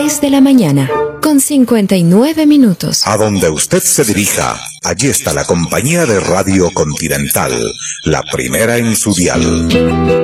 6 de la mañana, con 59 minutos. A donde usted se dirija, allí está la compañía de Radio Continental, la primera en su dial.